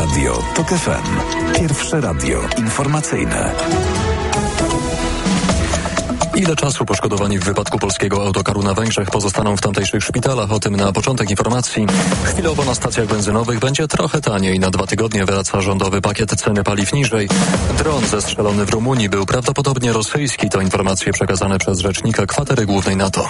Radio TOK FM. Pierwsze radio informacyjne. Ile czasu poszkodowani w wypadku polskiego autokaru na Węgrzech pozostaną w tamtejszych szpitalach? O tym na początek informacji. Chwilowo na stacjach benzynowych będzie trochę taniej. Na 2 tygodnie wraca rządowy pakiet ceny paliw niżej. Dron zestrzelony w Rumunii był prawdopodobnie rosyjski. To informacje przekazane przez rzecznika kwatery głównej NATO.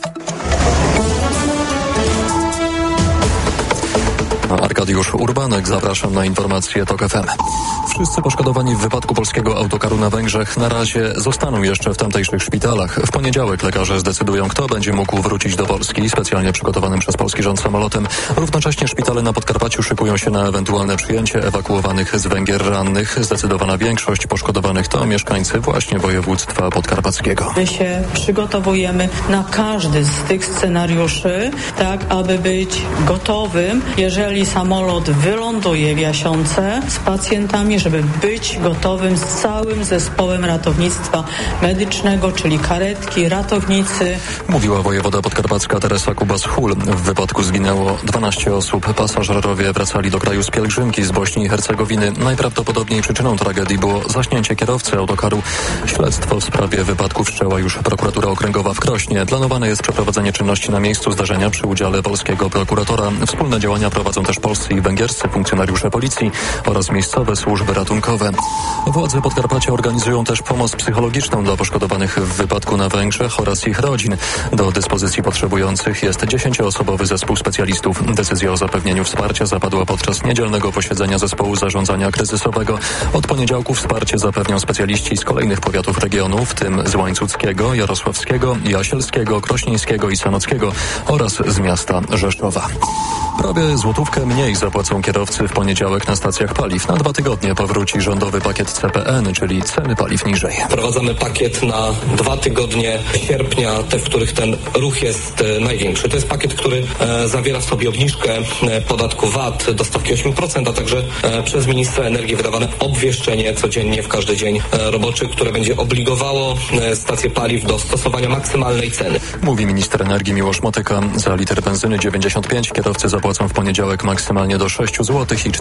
Arkadiusz Urbanek, zapraszam na informacje TOK FM. Wszyscy poszkodowani w wypadku polskiego autokaru na Węgrzech na razie zostaną jeszcze w tamtejszych szpitalach. W poniedziałek lekarze zdecydują, kto będzie mógł wrócić do Polski specjalnie przygotowanym przez polski rząd samolotem. Równocześnie szpitale na Podkarpaciu szykują się na ewentualne przyjęcie ewakuowanych z Węgier rannych. Zdecydowana większość poszkodowanych to mieszkańcy właśnie województwa podkarpackiego. My się przygotowujemy na każdy z tych scenariuszy, tak aby być gotowym, jeżeli samolot wyląduje w Jasiące z pacjentami, żeby być gotowym z całym zespołem ratownictwa medycznego, czyli karetki, ratownicy. Mówiła wojewoda podkarpacka Teresa Kubas-Hul. W wypadku zginęło 12 osób. Pasażerowie wracali do kraju z pielgrzymki z Bośni i Hercegowiny. Najprawdopodobniej przyczyną tragedii było zaśnięcie kierowcy autokaru. Śledztwo w sprawie wypadku wszczęła już prokuratura okręgowa w Krośnie. Planowane jest przeprowadzenie czynności na miejscu zdarzenia przy udziale polskiego prokuratora. Wspólne działania prowadzą też polscy i węgierscy funkcjonariusze policji oraz miejscowe służby ratunkowe. Władze Podkarpacia organizują też pomoc psychologiczną dla poszkodowanych w wypadku na Węgrzech oraz ich rodzin. Do dyspozycji potrzebujących jest 10-osobowy zespół specjalistów. Decyzja o zapewnieniu wsparcia zapadła podczas niedzielnego posiedzenia zespołu zarządzania kryzysowego. Od poniedziałku wsparcie zapewnią specjaliści z kolejnych powiatów regionu, w tym z Łańcuckiego, Jarosławskiego, Jasielskiego, Krośnieńskiego i Sanockiego oraz z miasta Rzeszowa. Prawie złotówkę mniej zapłacą kierowcy w poniedziałek na stacjach paliw. Na 2 tygodnie powróci rządowy pakiet CPN, czyli ceny paliw niżej. Wprowadzamy pakiet na 2 tygodnie sierpnia, te, w których ten ruch jest największy. To jest pakiet, który zawiera w sobie obniżkę podatku VAT do stawki 8%, a także przez ministra energii wydawane obwieszczenie codziennie w każdy dzień roboczy, które będzie obligowało stacje paliw do stosowania maksymalnej ceny. Mówi minister energii Miłosz Motyka. Za litr benzyny 95 kierowcy zapłacą w poniedziałek maksymalnie do 6 zł i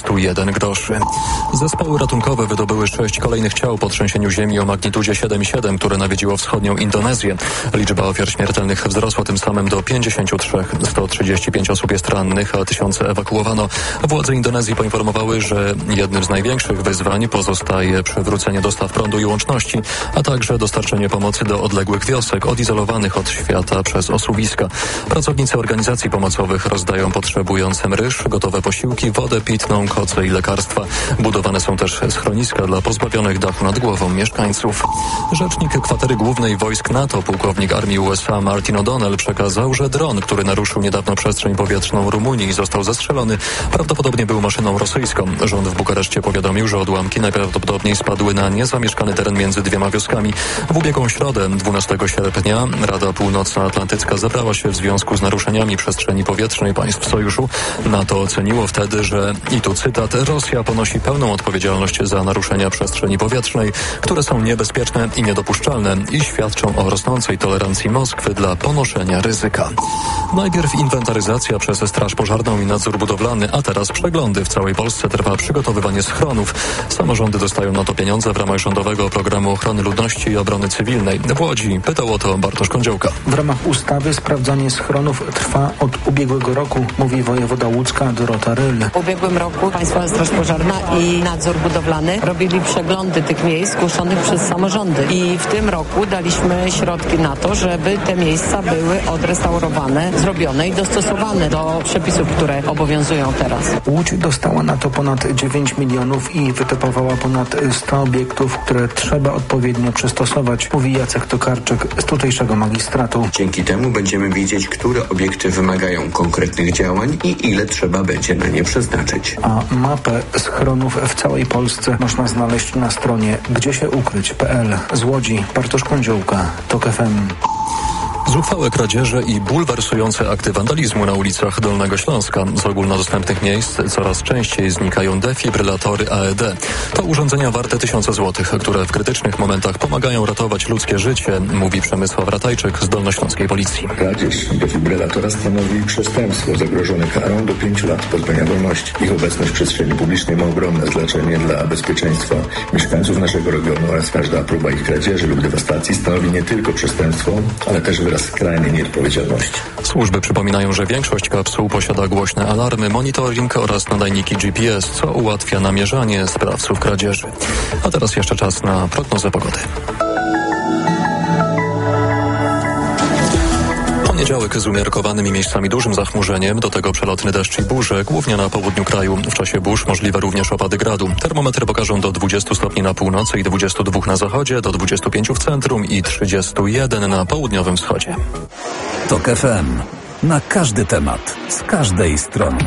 41 groszy. Zespoły ratunkowe wydobyły 6 kolejnych ciał po trzęsieniu ziemi o magnitudzie 7,7, które nawiedziło wschodnią Indonezję. Liczba ofiar śmiertelnych wzrosła tym samym do 53. 135 osób jest rannych, a tysiące ewakuowano. Władze Indonezji poinformowały, że jednym z największych wyzwań pozostaje przywrócenie dostaw prądu i łączności, a także dostarczenie pomocy do odległych wiosek odizolowanych od świata przez osuwiska. Pracownicy organizacji pomocowych rozdają potrzebującym ryż, gotowe posiłki, wodę pitną, koce i lekarstwa. Budowane są też schroniska dla pozbawionych dachu nad głową mieszkańców. Rzecznik kwatery głównej wojsk NATO, pułkownik armii USA Martin O'Donnell przekazał, że dron, który naruszył niedawno przestrzeń powietrzną Rumunii i został zestrzelony, prawdopodobnie był maszyną rosyjską. Rząd w Bukareszcie powiadomił, że odłamki najprawdopodobniej spadły na niezamieszkany teren między dwiema wioskami. W ubiegłą środę, 12 sierpnia, Rada Północnoatlantycka zebrała się w związku z naruszeniami przestrzeni powietrznej państw sojuszu. NATO oceniło wtedy, że, i tu cytat, Rosja ponosi pełną odpowiedzialność za naruszenia przestrzeni powietrznej, które są niebezpieczne i niedopuszczalne i świadczą o rosnącej tolerancji Moskwy dla ponoszenia ryzyka. Najpierw inwentaryzacja przez Straż Pożarną i nadzór budowlany, a teraz przeglądy. W całej Polsce trwa przygotowywanie schronów. Samorządy dostają na to pieniądze w ramach rządowego programu ochrony ludności i obrony cywilnej. W Łodzi pytał o to Bartosz Kądziołka. W ramach ustawy sprawdzanie schronów trwa od ubiegłego roku, mówi wojewoda łódzka Dorota Ryl. W ubiegłym roku Państwowa Straż Pożarna i nadzór budowlany robili przeglądy tych miejsc zgłoszonych przez samorządy. I w tym roku daliśmy środki na to, żeby te miejsca były odrestaurowane, zrobione i dostosowane do przepisów, które obowiązują teraz. Łódź dostała na to ponad 9 milionów i wytypowała ponad 100 obiektów, które trzeba odpowiednio przystosować, mówi Jacek Tokarczyk z tutejszego magistratu. Dzięki temu będziemy wiedzieć, które obiekty wymagają konkretnych działań i ile trzeba będzie na nie przeznaczyć. A mapę schronów w całej Polsce można znaleźć na stronie gdziesieukryć.pl. Z Łodzi Bartosz Kądziołka, TOK FM. Zuchwałe kradzieże i bulwersujące akty wandalizmu na ulicach Dolnego Śląska. Z ogólnodostępnych miejsc coraz częściej znikają defibrylatory AED. To urządzenia warte tysiące złotych, które w krytycznych momentach pomagają ratować ludzkie życie, mówi Przemysław Ratajczyk z dolnośląskiej policji. Kradzież defibrylatora stanowi przestępstwo zagrożone karą do 5 lat pozbawienia wolności. Ich obecność w przestrzeni publicznej ma ogromne znaczenie dla bezpieczeństwa mieszkańców naszego regionu oraz każda próba ich kradzieży lub dewastacji stanowi nie tylko przestępstwo, ale też wyraz skrajnej nieodpowiedzialności. Służby przypominają, że większość kapsuł posiada głośne alarmy, monitoring oraz nadajniki GPS, co ułatwia namierzanie sprawców kradzieży. A teraz jeszcze czas na prognozę pogody. Poniedziałek z umiarkowanym i miejscami dużym zachmurzeniem, do tego przelotny deszcz i burze, głównie na południu kraju. W czasie burz możliwe również opady gradu. Termometry pokażą do 20 stopni na północy i 22 na zachodzie, do 25 w centrum i 31 na południowym wschodzie. TOK FM. Na każdy temat, z każdej strony.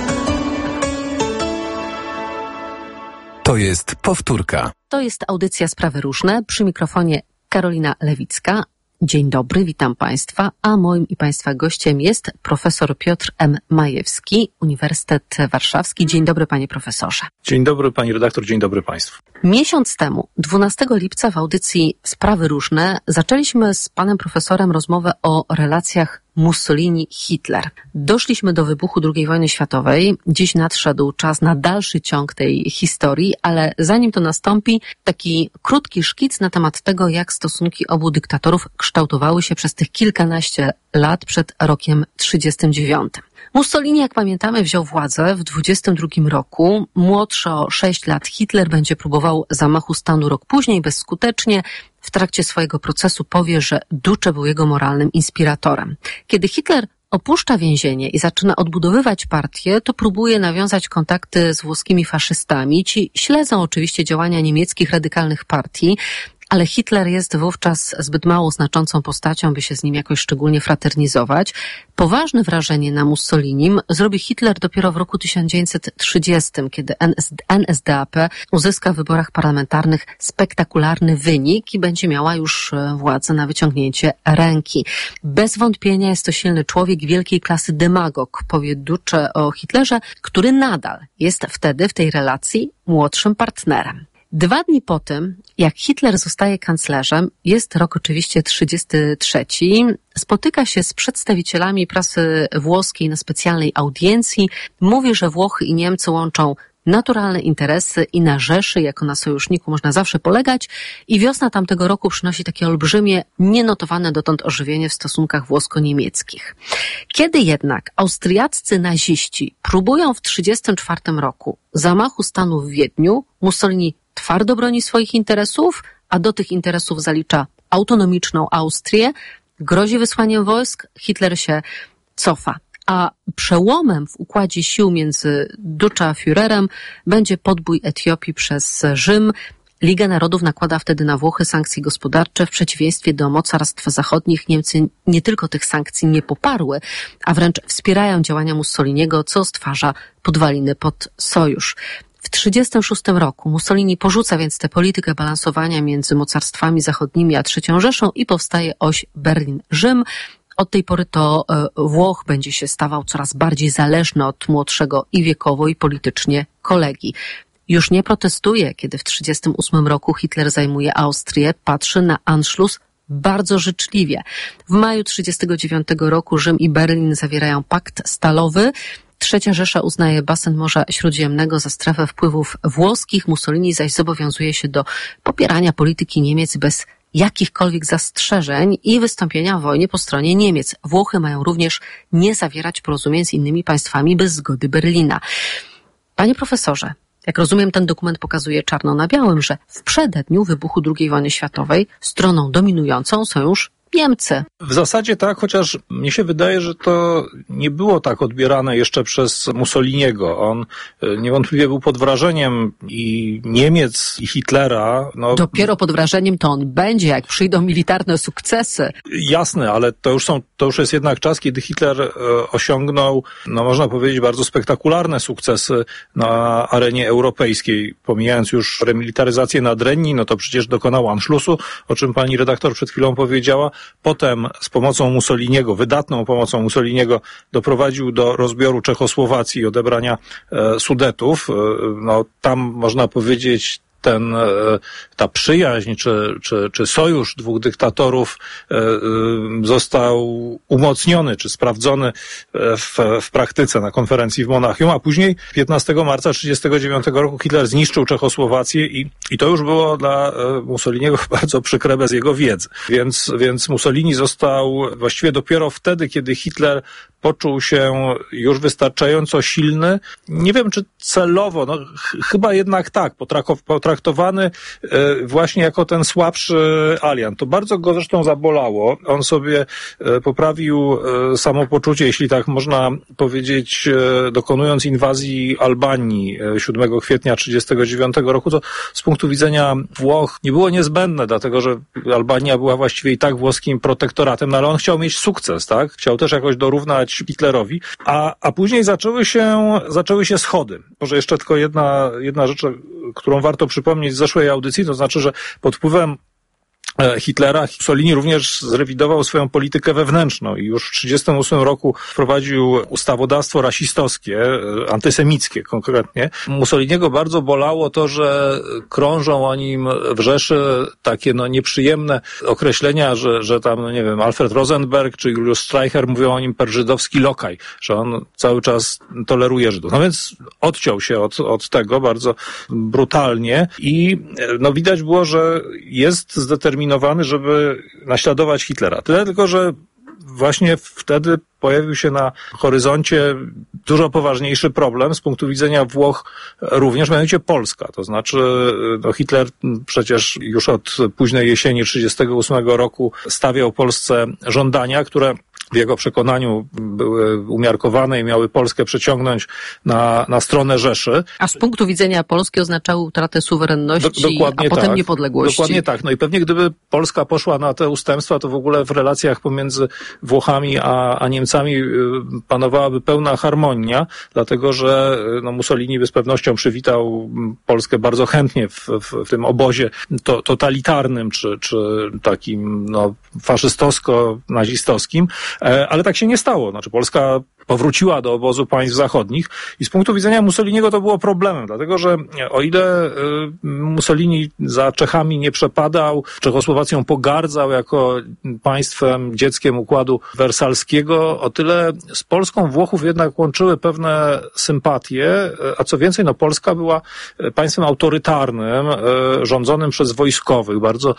To jest powtórka. To jest audycja Sprawy Różne. Przy mikrofonie Karolina Lewicka. Dzień dobry, witam Państwa, a moim i Państwa gościem jest profesor Piotr M. Majewski, Uniwersytet Warszawski. Dzień dobry, panie profesorze. Dzień dobry, pani redaktor, dzień dobry Państwu. Miesiąc temu, 12 lipca w audycji Sprawy Różne zaczęliśmy z panem profesorem rozmowę o relacjach Mussolini-Hitler. Doszliśmy do wybuchu II wojny światowej. Dziś nadszedł czas na dalszy ciąg tej historii, ale zanim to nastąpi, taki krótki szkic na temat tego, jak stosunki obu dyktatorów kształtowały się przez tych kilkanaście lat przed rokiem 1939. Mussolini, jak pamiętamy, wziął władzę w 1922 roku. Młodszy o 6 lat Hitler będzie próbował zamachu stanu rok później, bezskutecznie. W trakcie swojego procesu powie, że Duce był jego moralnym inspiratorem. Kiedy Hitler opuszcza więzienie i zaczyna odbudowywać partię, to próbuje nawiązać kontakty z włoskimi faszystami. Ci śledzą oczywiście działania niemieckich radykalnych partii, ale Hitler jest wówczas zbyt mało znaczącą postacią, by się z nim jakoś szczególnie fraternizować. Poważne wrażenie na Mussolinim zrobi Hitler dopiero w roku 1930, kiedy NSDAP uzyska w wyborach parlamentarnych spektakularny wynik i będzie miała już władzę na wyciągnięcie ręki. Bez wątpienia jest to silny człowiek wielkiej klasy demagog, powie Duce o Hitlerze, który nadal jest wtedy w tej relacji młodszym partnerem. 2 dni po tym, jak Hitler zostaje kanclerzem, jest rok oczywiście 1933, spotyka się z przedstawicielami prasy włoskiej na specjalnej audiencji, mówi, że Włochy i Niemcy łączą naturalne interesy i na Rzeszy, jako na sojuszniku, można zawsze polegać i wiosna tamtego roku przynosi takie olbrzymie, nienotowane dotąd ożywienie w stosunkach włosko-niemieckich. Kiedy jednak austriaccy naziści próbują w 1934 roku zamachu stanu w Wiedniu, Mussolini twardo broni swoich interesów, a do tych interesów zalicza autonomiczną Austrię, grozi wysłaniem wojsk, Hitler się cofa. A przełomem w układzie sił między Duce a Führerem będzie podbój Etiopii przez Rzym. Liga Narodów nakłada wtedy na Włochy sankcje gospodarcze. W przeciwieństwie do mocarstw zachodnich Niemcy nie tylko tych sankcji nie poparły, a wręcz wspierają działania Mussoliniego, co stwarza podwaliny pod sojusz. W 1936 roku Mussolini porzuca więc tę politykę balansowania między mocarstwami zachodnimi a III Rzeszą i powstaje oś Berlin-Rzym. Od tej pory to Włoch będzie się stawał coraz bardziej zależny od młodszego i wiekowo, i politycznie kolegi. Już nie protestuje, kiedy w 1938 roku Hitler zajmuje Austrię, patrzy na Anschluss bardzo życzliwie. W maju 1939 roku Rzym i Berlin zawierają pakt stalowy. III Rzesza uznaje basen Morza Śródziemnego za strefę wpływów włoskich, Mussolini zaś zobowiązuje się do popierania polityki Niemiec bez jakichkolwiek zastrzeżeń i wystąpienia w wojnie po stronie Niemiec. Włochy mają również nie zawierać porozumień z innymi państwami bez zgody Berlina. Panie profesorze, jak rozumiem, ten dokument pokazuje czarno na białym, że w przededniu wybuchu II wojny światowej stroną dominującą są już Niemcy. W zasadzie tak, chociaż mnie się wydaje, że to nie było tak odbierane jeszcze przez Mussoliniego. On niewątpliwie był pod wrażeniem i Niemiec, i Hitlera. Dopiero pod wrażeniem to on będzie, jak przyjdą militarne sukcesy. Jasne, ale to już jest jednak czas, kiedy Hitler osiągnął, można powiedzieć, bardzo spektakularne sukcesy na arenie europejskiej. Pomijając już remilitaryzację Nadrenii, to przecież dokonał Anschlussu, o czym pani redaktor przed chwilą powiedziała. potem z pomocą Mussoliniego, wydatną pomocą Mussoliniego, doprowadził do rozbioru Czechosłowacji i odebrania Sudetów. No, tam można powiedzieć, ta przyjaźń czy sojusz dwóch dyktatorów został umocniony czy sprawdzony w praktyce na konferencji w Monachium, a później 15 marca 1939 roku Hitler zniszczył Czechosłowację i to już było dla Mussoliniego bardzo przykre bez jego wiedzy. Więc Mussolini został właściwie dopiero wtedy, kiedy Hitler poczuł się już wystarczająco silny. Nie wiem, czy celowo, no chyba jednak tak, potraktowany właśnie jako ten słabszy aliant. To bardzo go zresztą zabolało. On sobie poprawił samopoczucie, jeśli tak można powiedzieć, dokonując inwazji Albanii 7 kwietnia 1939 roku. To z punktu widzenia Włoch nie było niezbędne, dlatego że Albania była właściwie i tak włoskim protektoratem, no ale on chciał mieć sukces, tak? Chciał też jakoś dorównać Hitlerowi, a później zaczęły się schody. Może jeszcze tylko jedna rzecz, którą warto przypomnieć z zeszłej audycji, to znaczy, że pod wpływem Hitlera Mussolini również zrewidował swoją politykę wewnętrzną i już w 1938 roku wprowadził ustawodawstwo rasistowskie, antysemickie konkretnie. Mussoliniego bardzo bolało to, że krążą o nim w Rzeszy takie nieprzyjemne określenia, że tam, nie wiem, Alfred Rosenberg czy Julius Streicher mówią o nim per żydowski lokaj, że on cały czas toleruje Żydów. No więc odciął się od tego bardzo brutalnie i widać było, że jest zdeterminowany, żeby naśladować Hitlera. Tyle tylko, że właśnie wtedy pojawił się na horyzoncie dużo poważniejszy problem z punktu widzenia Włoch również, mianowicie Polska. To znaczy Hitler przecież już od późnej jesieni 1938 roku stawiał Polsce żądania, które w jego przekonaniu były umiarkowane i miały Polskę przeciągnąć na stronę Rzeszy. A z punktu widzenia Polski oznaczały utratę suwerenności, a potem niepodległości. Dokładnie tak. No i pewnie gdyby Polska poszła na te ustępstwa, to w ogóle w relacjach pomiędzy Włochami a Niemcami panowałaby pełna harmonia, dlatego że Mussolini by z pewnością przywitał Polskę bardzo chętnie w tym obozie totalitarnym, czy takim faszystowsko-nazistowskim. Ale tak się nie stało. Znaczy Polska powróciła do obozu państw zachodnich i z punktu widzenia Mussoliniego to było problemem, dlatego że o ile Mussolini za Czechami nie przepadał, Czechosłowacją pogardzał jako państwem, dzieckiem układu wersalskiego, o tyle z Polską Włochów jednak łączyły pewne sympatie, a co więcej, Polska była państwem autorytarnym, rządzonym przez wojskowych, bardzo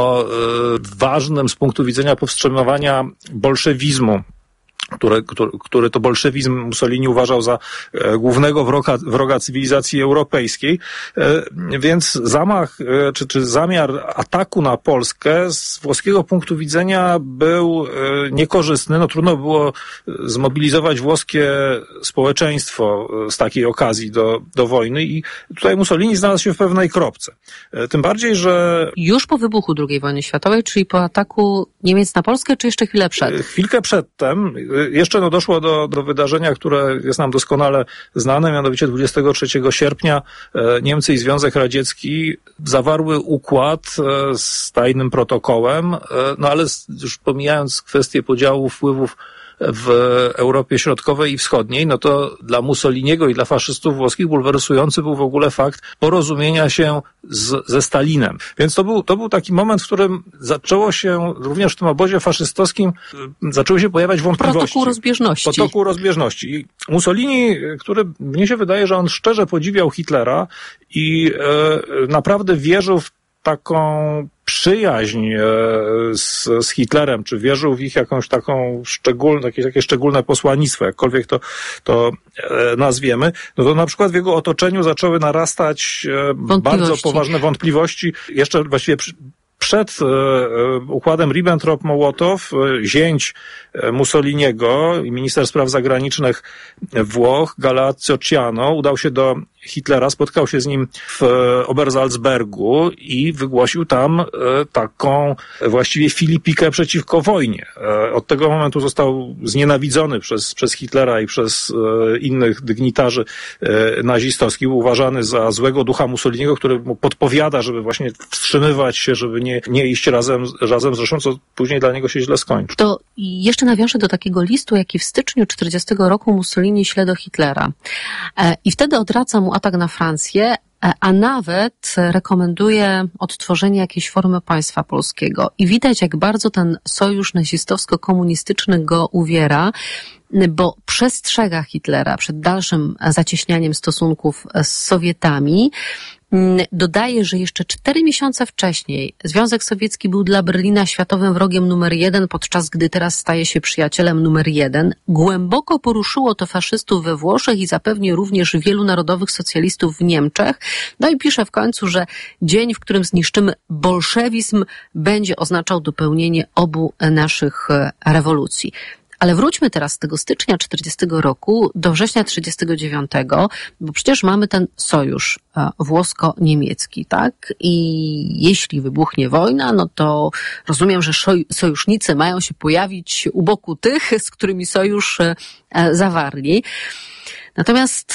ważnym z punktu widzenia powstrzymywania bolszewizmu, który to bolszewizm Mussolini uważał za głównego wroga cywilizacji europejskiej. Więc zamach, czy zamiar ataku na Polskę z włoskiego punktu widzenia był niekorzystny. Trudno było zmobilizować włoskie społeczeństwo z takiej okazji do wojny i tutaj Mussolini znalazł się w pewnej kropce. Tym bardziej, że... Już po wybuchu II wojny światowej, czyli po ataku Niemiec na Polskę, czy jeszcze chwilę przed? Chwilkę przedtem. Jeszcze doszło do wydarzenia, które jest nam doskonale znane, mianowicie 23 sierpnia Niemcy i Związek Radziecki zawarły układ z tajnym protokołem, ale już pomijając kwestię podziału wpływów w Europie Środkowej i Wschodniej, to dla Mussoliniego i dla faszystów włoskich bulwersujący był w ogóle fakt porozumienia się ze Stalinem. Więc to był taki moment, w którym zaczęło się, również w tym obozie faszystowskim, zaczęły się pojawiać wątpliwości. Protokół rozbieżności. I Mussolini, który, mnie się wydaje, że on szczerze podziwiał Hitlera i naprawdę wierzył w taką przyjaźń z Hitlerem, czy wierzył w ich jakąś taką takie szczególne posłannictwo, jakkolwiek to nazwiemy, to na przykład w jego otoczeniu zaczęły narastać bardzo poważne wątpliwości, jeszcze właściwie przed układem Ribbentrop-Mołotow zięć Mussoliniego i minister spraw zagranicznych Włoch, Galeazzo Ciano, udał się do Hitlera, spotkał się z nim w Obersalzbergu i wygłosił tam taką właściwie filipikę przeciwko wojnie. Od tego momentu został znienawidzony przez Hitlera i przez innych dygnitarzy nazistowskich. Był uważany za złego ducha Mussoliniego, który mu podpowiada, żeby właśnie wstrzymywać się, żeby nie iść razem z Rzeszą, co później dla niego się źle skończy. To jeszcze nawiążę do takiego listu, jaki w styczniu 1940 roku Mussolini śle do Hitlera. I wtedy odradza mu atak na Francję, a nawet rekomenduje odtworzenie jakiejś formy państwa polskiego. I widać, jak bardzo ten sojusz nazistowsko-komunistyczny go uwiera, bo przestrzega Hitlera przed dalszym zacieśnianiem stosunków z Sowietami. Dodaje, że jeszcze 4 miesiące wcześniej Związek Sowiecki był dla Berlina światowym wrogiem numer 1, podczas gdy teraz staje się przyjacielem numer 1. Głęboko poruszyło to faszystów we Włoszech i zapewne również wielu narodowych socjalistów w Niemczech. No i pisze w końcu, że dzień, w którym zniszczymy bolszewizm, będzie oznaczał dopełnienie obu naszych rewolucji. Ale wróćmy teraz z tego stycznia 40 roku do września 39, bo przecież mamy ten sojusz włosko-niemiecki, tak? I jeśli wybuchnie wojna, no to rozumiem, że sojusznicy mają się pojawić u boku tych, z którymi sojusz zawarli. Natomiast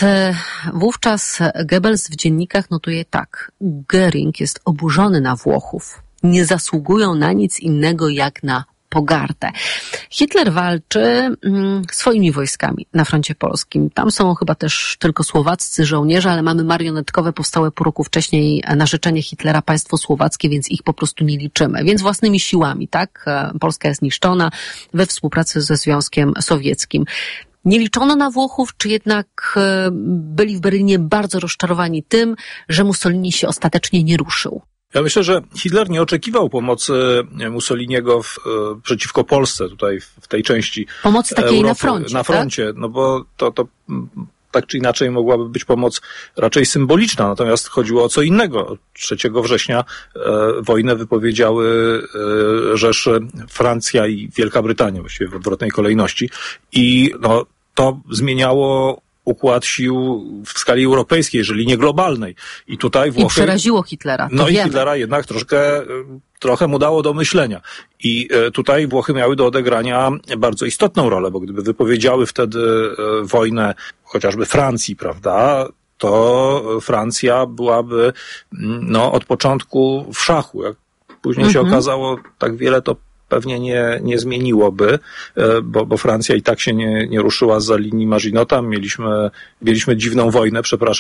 wówczas Goebbels w dziennikach notuje tak: Göring jest oburzony na Włochów. Nie zasługują na nic innego jak na pogardę. Hitler walczy swoimi wojskami na froncie polskim. Tam są chyba też tylko słowaccy żołnierze, ale mamy marionetkowe, powstałe pół roku wcześniej na życzenie Hitlera państwo słowackie, więc ich po prostu nie liczymy. Więc własnymi siłami, tak? Polska jest niszczona we współpracy ze Związkiem Sowieckim. Nie liczono na Włochów, czy jednak byli w Berlinie bardzo rozczarowani tym, że Mussolini się ostatecznie nie ruszył? Ja myślę, że Hitler nie oczekiwał pomocy Mussoliniego przeciwko Polsce tutaj w tej części pomocy takiej Europy, na froncie, tak? No bo to tak czy inaczej mogłaby być pomoc raczej symboliczna, natomiast chodziło o co innego. 3 września wojnę wypowiedziały Rzeszy Francja i Wielka Brytania, właściwie w odwrotnej kolejności, i no, to zmieniało układ sił w skali europejskiej, jeżeli nie globalnej. I tutaj Włochy... I przeraziło Hitlera. No i Hitlera jednak trochę mu dało do myślenia. I tutaj Włochy miały do odegrania bardzo istotną rolę, bo gdyby wypowiedziały wtedy wojnę chociażby Francji, prawda, to Francja byłaby od początku w szachu. Jak później się okazało, tak wiele to pewnie nie zmieniłoby, bo Francja i tak się nie ruszyła zza linii Maginota. Mieliśmy dziwną wojnę,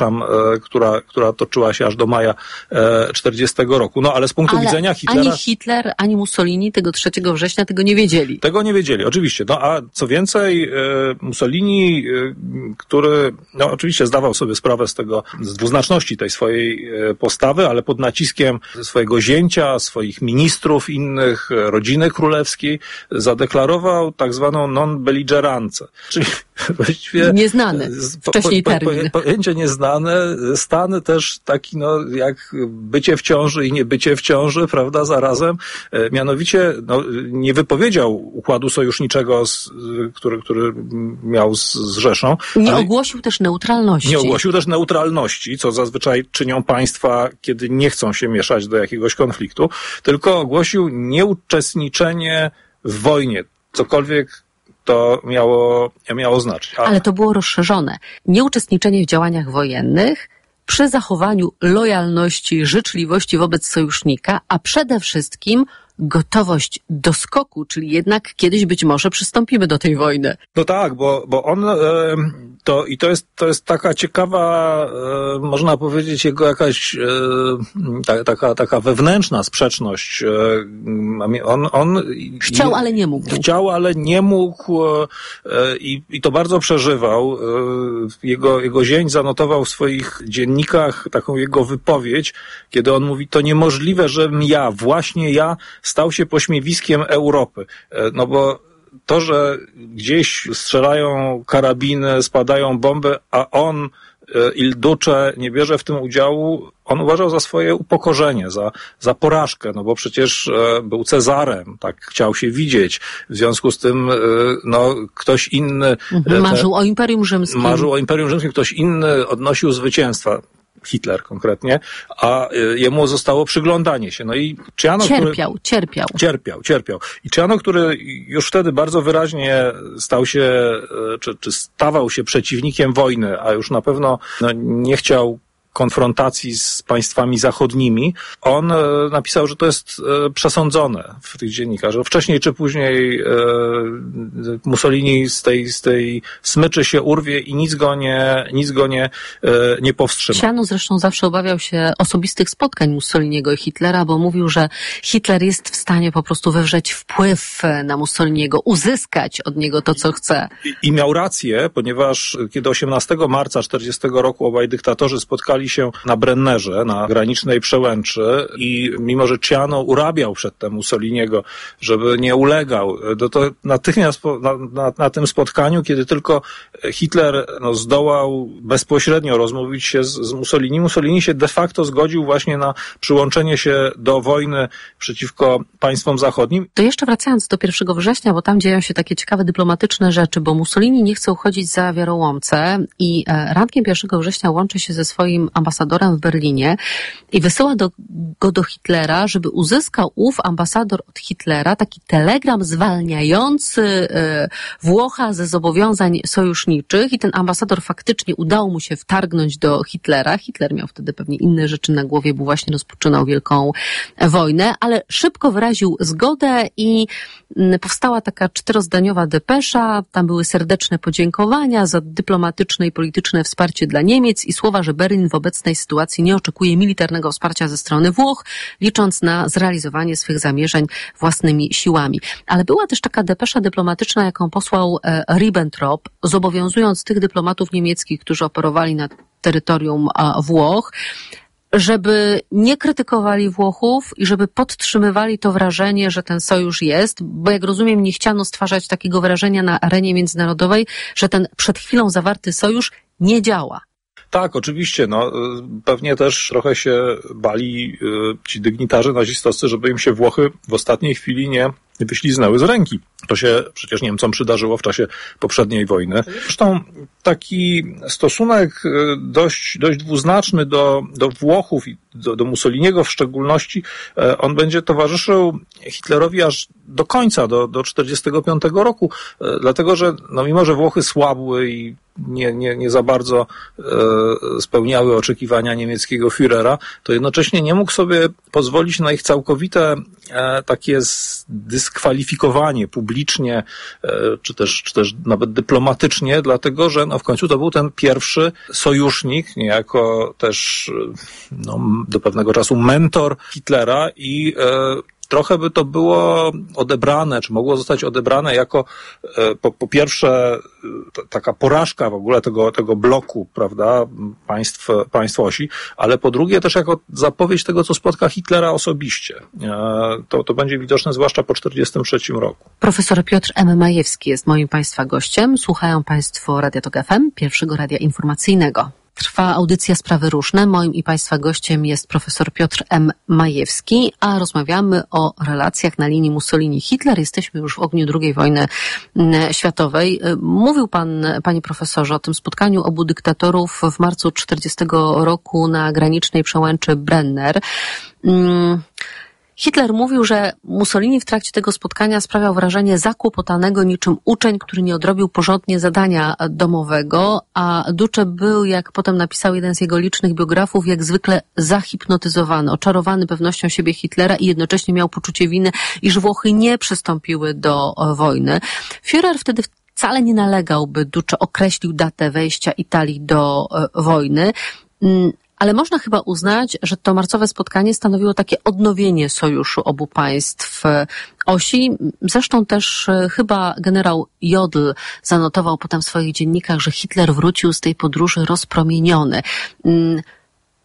która toczyła się aż do maja 40 roku. No ale z punktu widzenia Hitlera... Ani Hitler, ani Mussolini tego 3 września tego nie wiedzieli. Tego nie wiedzieli, oczywiście. No a co więcej, Mussolini, który oczywiście zdawał sobie sprawę z dwuznaczności tej swojej postawy, ale pod naciskiem swojego zięcia, swoich ministrów, innych, rodziny królewskiej, zadeklarował tak zwaną non-belligerancję. Czyli właściwie... Nieznany wcześniej termin. Pojęcie nieznane, stan też taki, jak bycie w ciąży i niebycie w ciąży, prawda, zarazem. Mianowicie, nie wypowiedział układu sojuszniczego, który miał z Rzeszą. Nie ogłosił też neutralności. Nie ogłosił też neutralności, co zazwyczaj czynią państwa, kiedy nie chcą się mieszać do jakiegoś konfliktu, tylko ogłosił nieuczestniczenie w wojnie, cokolwiek to miało znaczyć. Ale to było rozszerzone. Nieuczestniczenie w działaniach wojennych przy zachowaniu lojalności, życzliwości wobec sojusznika, a przede wszystkim gotowość do skoku, czyli jednak kiedyś być może przystąpimy do tej wojny. No tak, bo on to jest taka ciekawa, można powiedzieć, jego jakaś taka wewnętrzna sprzeczność. On chciał, ale nie mógł. Chciał, ale nie mógł i to bardzo przeżywał. Jego zięć zanotował w swoich dziennikach taką jego wypowiedź, kiedy on mówi: to niemożliwe, żebym właśnie ja stał się pośmiewiskiem Europy. No bo to, że gdzieś strzelają karabiny, spadają bomby, a on Il Duce nie bierze w tym udziału, on uważał za swoje upokorzenie, za porażkę, no bo przecież był Cezarem, tak chciał się widzieć. W związku z tym, ktoś inny... Marzył o Imperium Rzymskim. Marzył o Imperium Rzymskim, ktoś inny odnosił zwycięstwa. Hitler konkretnie, a jemu zostało przyglądanie się. No i Ciano, cierpiał. I Ciano, który już wtedy bardzo wyraźnie stał się, czy stawał się przeciwnikiem wojny, a już na pewno nie chciał konfrontacji z państwami zachodnimi, on napisał, że to jest przesądzone w tych dziennikach, że wcześniej czy później Mussolini z tej smyczy się urwie i nic go nie powstrzyma. Ciano zresztą zawsze obawiał się osobistych spotkań Mussoliniego i Hitlera, bo mówił, że Hitler jest w stanie po prostu wywrzeć wpływ na Mussoliniego, uzyskać od niego to, co chce. I miał rację, ponieważ kiedy 18 marca 1940 roku obaj dyktatorzy spotkali się na Brennerze, na granicznej przełęczy i mimo, że Ciano urabiał przedtem Mussoliniego, żeby nie ulegał, to natychmiast na tym spotkaniu, kiedy tylko Hitler zdołał bezpośrednio rozmówić się z Mussolini się de facto zgodził właśnie na przyłączenie się do wojny przeciwko państwom zachodnim. To jeszcze wracając do 1 września, bo tam dzieją się takie ciekawe dyplomatyczne rzeczy, bo Mussolini nie chce uchodzić za wiarołomcę i rankiem 1 września łączy się ze swoim ambasadorem w Berlinie i wysyła go do Hitlera, żeby uzyskał ów ambasador od Hitlera taki telegram zwalniający Włocha ze zobowiązań sojuszniczych i ten ambasador faktycznie udało mu się wtargnąć do Hitlera. Hitler miał wtedy pewnie inne rzeczy na głowie, bo właśnie rozpoczynał wielką wojnę, ale szybko wyraził zgodę i powstała taka 4-zdaniowa depesza. Tam były serdeczne podziękowania za dyplomatyczne i polityczne wsparcie dla Niemiec i słowa, że Berlin w obecnej sytuacji nie oczekuje militarnego wsparcia ze strony Włoch, licząc na zrealizowanie swych zamierzeń własnymi siłami. Ale była też taka depesza dyplomatyczna, jaką posłał Ribbentrop, zobowiązując tych dyplomatów niemieckich, którzy operowali na terytorium Włoch, żeby nie krytykowali Włochów i żeby podtrzymywali to wrażenie, że ten sojusz jest, bo jak rozumiem, nie chciano stwarzać takiego wrażenia na arenie międzynarodowej, że ten przed chwilą zawarty sojusz nie działa. Tak, oczywiście. Pewnie też trochę się bali ci dygnitarze nazistowscy, żeby im się Włochy w ostatniej chwili nie wyśliznęły z ręki. To się przecież Niemcom przydarzyło w czasie poprzedniej wojny. Zresztą taki stosunek dość dwuznaczny do Włochów i do Mussoliniego w szczególności, on będzie towarzyszył Hitlerowi aż do końca, do 1945 roku, dlatego że mimo, że Włochy słabły i nie za bardzo spełniały oczekiwania niemieckiego Führera, to jednocześnie nie mógł sobie pozwolić na ich całkowite takie dyskwalifikowanie publicznie, czy też nawet dyplomatycznie, dlatego że w końcu to był ten pierwszy sojusznik, niejako też do pewnego czasu mentor Hitlera i trochę by to było odebrane, czy mogło zostać odebrane jako po pierwsze taka porażka w ogóle tego bloku, prawda, państw osi, ale po drugie też jako zapowiedź tego, co spotka Hitlera osobiście. To będzie widoczne zwłaszcza po 1943 roku. Profesor Piotr M. Majewski jest moim Państwa gościem. Słuchają Państwo Radia Tok FM, pierwszego radia informacyjnego. Trwa audycja Sprawy Różne. Moim i Państwa gościem jest profesor Piotr M. Majewski, a rozmawiamy o relacjach na linii Mussolini-Hitler. Jesteśmy już w ogniu II wojny światowej. Mówił Pan, Panie Profesorze, o tym spotkaniu obu dyktatorów w marcu 1940 roku na granicznej przełęczy Brenner. Hitler mówił, że Mussolini w trakcie tego spotkania sprawiał wrażenie zakłopotanego niczym uczeń, który nie odrobił porządnie zadania domowego, a Duce był, jak potem napisał jeden z jego licznych biografów, jak zwykle zahipnotyzowany, oczarowany pewnością siebie Hitlera i jednocześnie miał poczucie winy, iż Włochy nie przystąpiły do wojny. Führer wtedy wcale nie nalegał, by Duce określił datę wejścia Italii do wojny, ale można chyba uznać, że to marcowe spotkanie stanowiło takie odnowienie sojuszu obu państw osi. Zresztą też chyba generał Jodl zanotował potem w swoich dziennikach, że Hitler wrócił z tej podróży rozpromieniony.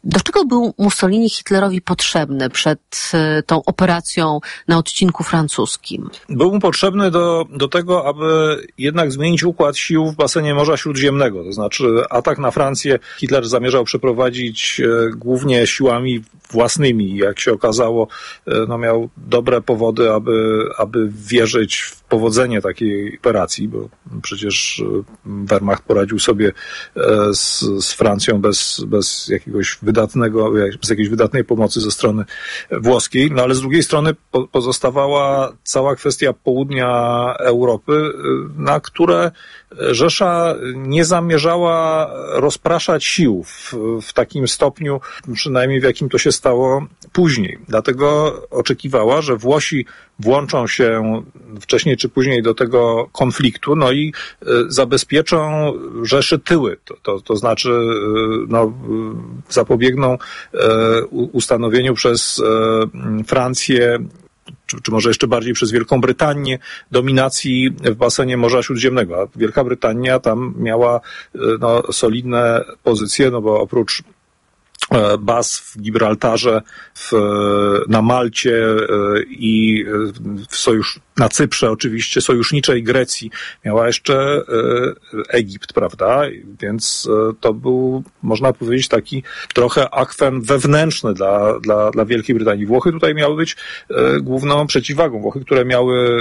Do czego był Mussolini Hitlerowi potrzebny przed tą operacją na odcinku francuskim? Był mu potrzebny do tego, aby jednak zmienić układ sił w basenie Morza Śródziemnego. To znaczy atak na Francję Hitler zamierzał przeprowadzić głównie siłami własnymi. Jak się okazało, miał dobre powody, aby wierzyć w powodzenie takiej operacji, bo przecież Wehrmacht poradził sobie z Francją bez jakiegoś bez jakiejś wydatnej pomocy ze strony włoskiej, ale z drugiej strony pozostawała cała kwestia południa Europy, na które Rzesza nie zamierzała rozpraszać sił w takim stopniu, przynajmniej w jakim to się stało później. Dlatego oczekiwała, że Włosi włączą się wcześniej czy później do tego konfliktu, i zabezpieczą Rzeszy tyły. To znaczy, zapobiegną ustanowieniu przez Francję, czy może jeszcze bardziej przez Wielką Brytanię, dominacji w basenie Morza Śródziemnego. A Wielka Brytania tam miała solidne pozycje, bo oprócz baz w Gibraltarze, na Malcie i na Cyprze oczywiście, sojuszniczej Grecji, miała jeszcze Egipt, prawda? Więc to był, można powiedzieć, taki trochę akwen wewnętrzny dla Wielkiej Brytanii. Włochy tutaj miały być główną przeciwwagą. Włochy, które miały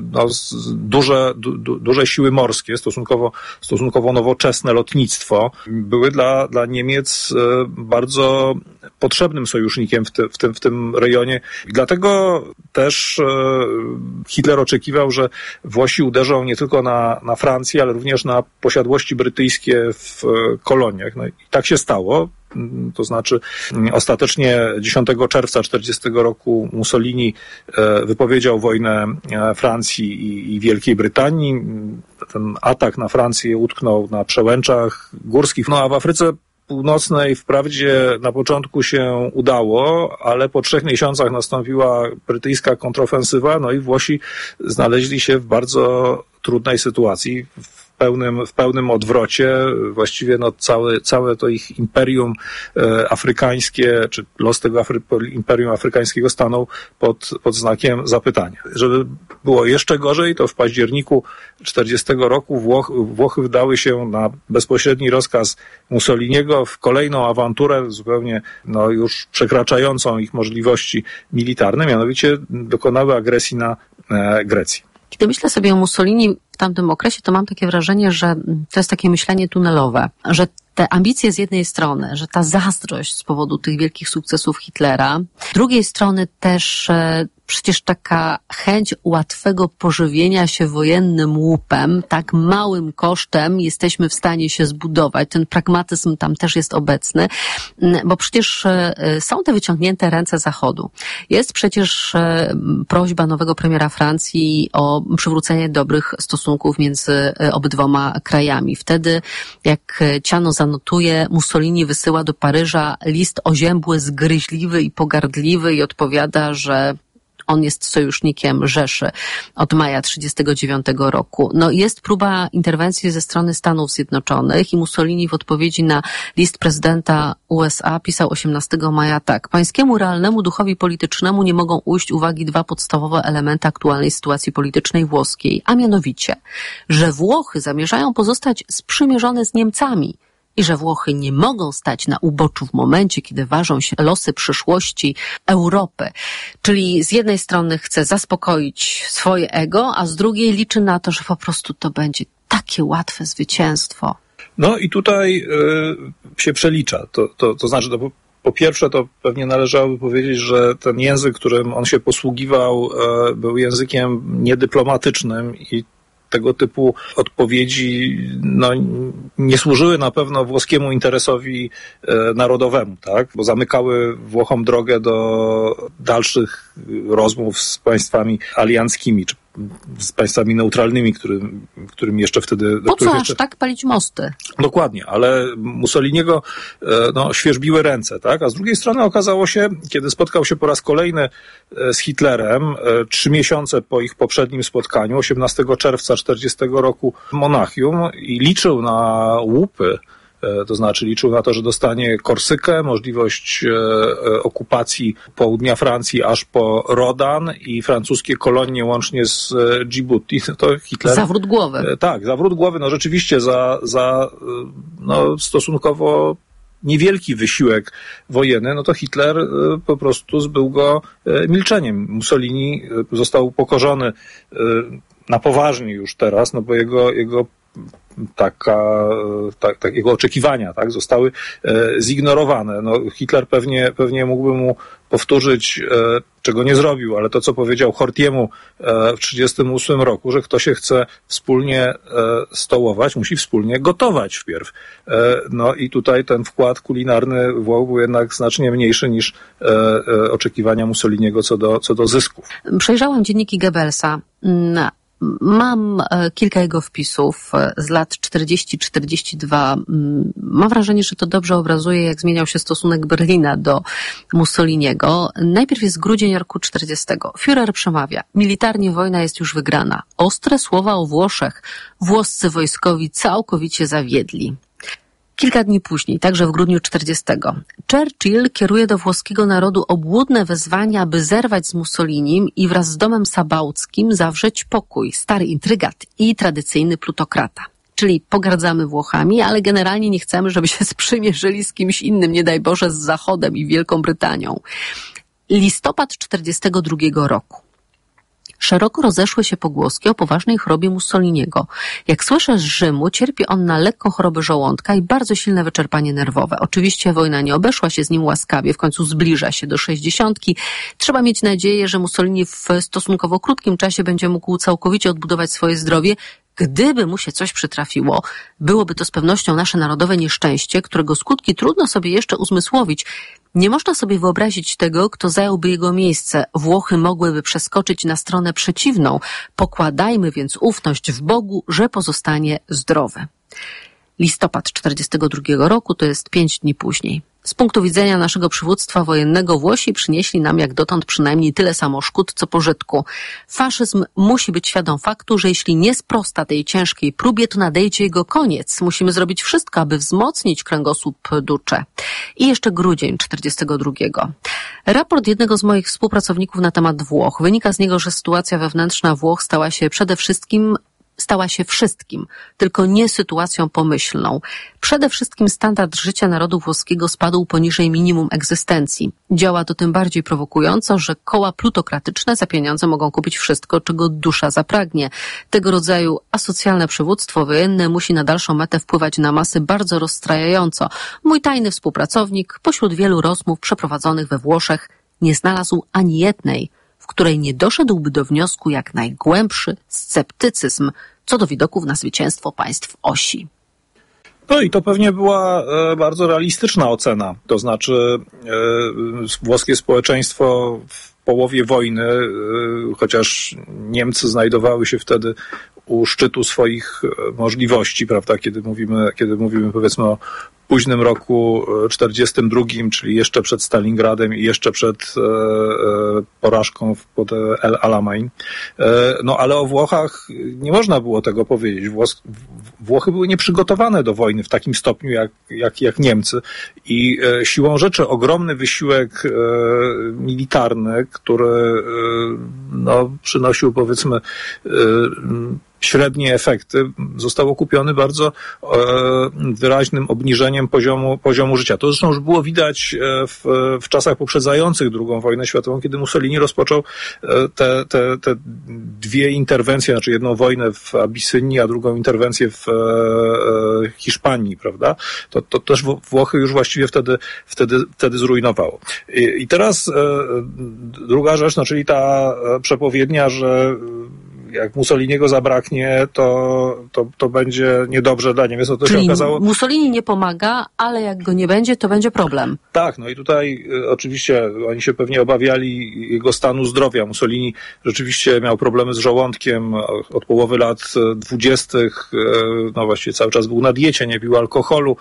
duże siły morskie, stosunkowo nowoczesne lotnictwo, były dla Niemiec bardzo potrzebnym sojusznikiem w tym rejonie. I dlatego też Hitler oczekiwał, że Włosi uderzą nie tylko na Francję, ale również na posiadłości brytyjskie w koloniach. I tak się stało. To znaczy ostatecznie 10 czerwca 1940 roku Mussolini wypowiedział wojnę Francji i Wielkiej Brytanii. Ten atak na Francję utknął na przełęczach górskich, a w Afryce Północnej wprawdzie na początku się udało, ale po 3 miesiącach nastąpiła brytyjska kontrofensywa, i Włosi znaleźli się w bardzo trudnej sytuacji, w pełnym odwrocie. Właściwie całe to ich imperium afrykańskie, czy los tego imperium afrykańskiego stanął pod znakiem zapytania. Żeby było jeszcze gorzej, to w październiku 1940 roku Włochy wydały się na bezpośredni rozkaz Mussoliniego w kolejną awanturę, zupełnie już przekraczającą ich możliwości militarne, mianowicie dokonały agresji na Grecję. Kiedy myślę sobie o Mussolini w tamtym okresie, to mam takie wrażenie, że to jest takie myślenie tunelowe, że te ambicje z jednej strony, że ta zazdrość z powodu tych wielkich sukcesów Hitlera, z drugiej strony też przecież taka chęć łatwego pożywienia się wojennym łupem, tak małym kosztem jesteśmy w stanie się zbudować. Ten pragmatyzm tam też jest obecny, bo przecież są te wyciągnięte ręce Zachodu. Jest przecież prośba nowego premiera Francji o przywrócenie dobrych stosunków między obydwoma krajami. Wtedy, jak Ciano zanotuje, Mussolini wysyła do Paryża list oziębły, zgryźliwy i pogardliwy i odpowiada, że on jest sojusznikiem Rzeszy od maja 1939 roku. Jest próba interwencji ze strony Stanów Zjednoczonych i Mussolini w odpowiedzi na list prezydenta USA pisał 18 maja tak. Pańskiemu realnemu duchowi politycznemu nie mogą ujść uwagi 2 podstawowe elementy aktualnej sytuacji politycznej włoskiej, a mianowicie, że Włochy zamierzają pozostać sprzymierzone z Niemcami i że Włochy nie mogą stać na uboczu w momencie, kiedy ważą się losy przyszłości Europy. Czyli z jednej strony chce zaspokoić swoje ego, a z drugiej liczy na to, że po prostu to będzie takie łatwe zwycięstwo. I tutaj się przelicza. To znaczy, po pierwsze, to pewnie należałoby powiedzieć, że ten język, którym on się posługiwał, był językiem niedyplomatycznym i tego typu odpowiedzi nie służyły na pewno włoskiemu interesowi narodowemu, tak? Bo zamykały Włochom drogę do dalszych rozmów z państwami alianckimi, czy z państwami neutralnymi, którym jeszcze wtedy... Po co aż tak palić mosty? Dokładnie, ale Mussoliniego świerzbiły ręce, tak? A z drugiej strony okazało się, kiedy spotkał się po raz kolejny z Hitlerem, 3 miesiące po ich poprzednim spotkaniu, 18 czerwca 1940 roku w Monachium, i liczył na łupy To znaczy liczył na to, że dostanie Korsykę, możliwość okupacji południa Francji aż po Rodan i francuskie kolonie łącznie z Djibouti. To Hitler... Zawrót głowy. Tak, zawrót głowy. No rzeczywiście za stosunkowo niewielki wysiłek wojenny, no to Hitler po prostu zbył go milczeniem. Mussolini został upokorzony na poważnie już teraz, no bo jego jego oczekiwania, tak, zostały zignorowane. No, Hitler pewnie mógłby mu powtórzyć, czego nie zrobił, ale to, co powiedział Horthyemu w 1938 roku, że kto się chce wspólnie stołować, musi wspólnie gotować wpierw. No i tutaj ten wkład kulinarny Włoch był jednak znacznie mniejszy niż oczekiwania Mussoliniego co do zysków. Przejrzałam dzienniki Goebbelsa. Mam kilka jego wpisów z lat 40-42. Mam wrażenie, że to dobrze obrazuje, jak zmieniał się stosunek Berlina do Mussoliniego. Najpierw jest grudzień roku 40. Führer przemawia. Militarnie wojna jest już wygrana. Ostre słowa o Włoszech. Włoscy wojskowi całkowicie zawiedli. Kilka dni później, także w grudniu 40. Churchill kieruje do włoskiego narodu obłudne wezwania, by zerwać z Mussolinim i wraz z domem sabauckim zawrzeć pokój, stary intrygat i tradycyjny plutokrata. Czyli pogardzamy Włochami, ale generalnie nie chcemy, żeby się sprzymierzyli z kimś innym, nie daj Boże, z Zachodem i Wielką Brytanią. Listopad 42 roku. Szeroko rozeszły się pogłoski o poważnej chorobie Mussoliniego. Jak słyszę z Rzymu, cierpi on na lekką chorobę żołądka i bardzo silne wyczerpanie nerwowe. Oczywiście wojna nie obeszła się z nim łaskawie, w końcu zbliża się do 60. Trzeba mieć nadzieję, że Mussolini w stosunkowo krótkim czasie będzie mógł całkowicie odbudować swoje zdrowie. Gdyby mu się coś przytrafiło, byłoby to z pewnością nasze narodowe nieszczęście, którego skutki trudno sobie jeszcze uzmysłowić. Nie można sobie wyobrazić tego, kto zająłby jego miejsce. Włochy mogłyby przeskoczyć na stronę przeciwną. Pokładajmy więc ufność w Bogu, że pozostanie zdrowy. Listopad 42 roku to jest 5 dni później. Z punktu widzenia naszego przywództwa wojennego Włosi przynieśli nam jak dotąd przynajmniej tyle samo szkód, co pożytku. Faszyzm musi być świadom faktu, że jeśli nie sprosta tej ciężkiej próbie, to nadejdzie jego koniec. Musimy zrobić wszystko, aby wzmocnić kręgosłup Duce. I jeszcze grudzień 42. Raport jednego z moich współpracowników na temat Włoch. Wynika z niego, że sytuacja wewnętrzna Włoch stała się wszystkim, tylko nie sytuacją pomyślną. Przede wszystkim standard życia narodu włoskiego spadł poniżej minimum egzystencji. Działa to tym bardziej prowokująco, że koła plutokratyczne za pieniądze mogą kupić wszystko, czego dusza zapragnie. Tego rodzaju asocjalne przywództwo wojenne musi na dalszą metę wpływać na masy bardzo rozstrajająco. Mój tajny współpracownik pośród wielu rozmów przeprowadzonych we Włoszech nie znalazł ani jednej, w której nie doszedłby do wniosku jak najgłębszy sceptycyzm co do widoków na zwycięstwo państw osi. No i to pewnie była bardzo realistyczna ocena. To znaczy włoskie społeczeństwo w połowie wojny, chociaż Niemcy znajdowały się wtedy u szczytu swoich możliwości, prawda, kiedy mówimy powiedzmy o późnym roku 42, czyli jeszcze przed Stalingradem i jeszcze przed porażką pod El Alamein. No ale o Włochach nie można było tego powiedzieć. Włochy były nieprzygotowane do wojny w takim stopniu jak Niemcy i siłą rzeczy ogromny wysiłek militarny, który przynosił powiedzmy średnie efekty, został okupiony bardzo wyraźnym obniżeniem poziomu życia. To zresztą już było widać w czasach poprzedzających II wojnę światową, kiedy Mussolini rozpoczął te dwie interwencje, znaczy jedną wojnę w Abysynii, a drugą interwencję w Hiszpanii, prawda? To też Włochy już właściwie wtedy zrujnowało. I teraz druga rzecz, no czyli ta przepowiednia, że jak Mussoliniego zabraknie, to będzie niedobrze dla Niemiec. No to czyli się okazało... Mussolini nie pomaga, ale jak go nie będzie, to będzie problem. Tak, no i tutaj oczywiście oni się pewnie obawiali jego stanu zdrowia. Mussolini rzeczywiście miał problemy z żołądkiem od połowy lat 20. No właściwie cały czas był na diecie, nie pił alkoholu.